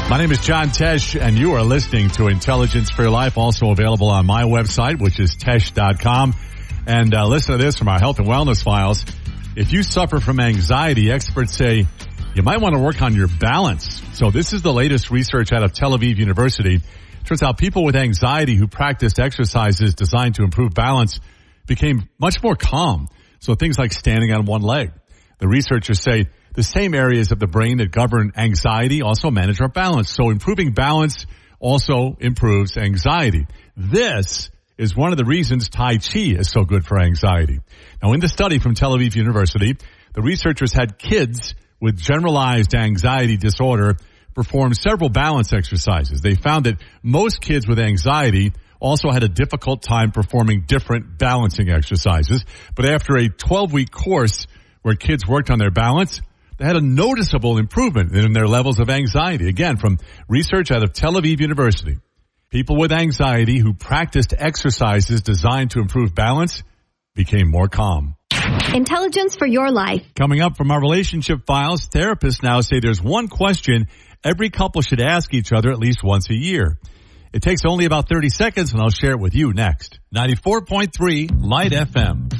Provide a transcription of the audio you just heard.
My name is John Tesh, and you are listening to Intelligence for Your Life, also available on my website, which is tesh.com. And listen to this from our health and wellness files. If you suffer from anxiety, experts say you might want to work on your balance. So this is the latest research out of Tel Aviv University. Turns out people with anxiety who practiced exercises designed to improve balance became much more calm. So things like standing on one leg. The researchers say the same areas of the brain that govern anxiety also manage our balance. So improving balance also improves anxiety. This is one of the reasons Tai Chi is so good for anxiety. Now, in the study from Tel Aviv University, the researchers had kids with generalized anxiety disorder perform several balance exercises. They found that most kids with anxiety also had a difficult time performing different balancing exercises. But after a 12-week course where kids worked on their balance, they had a noticeable improvement in their levels of anxiety. Again, from research out of Tel Aviv University, people with anxiety who practiced exercises designed to improve balance became more calm. Intelligence for your life. Coming up from our relationship files, therapists now say there's one question every couple should ask each other at least once a year. It takes only about 30 seconds, and I'll share it with you next. 94.3 Light FM.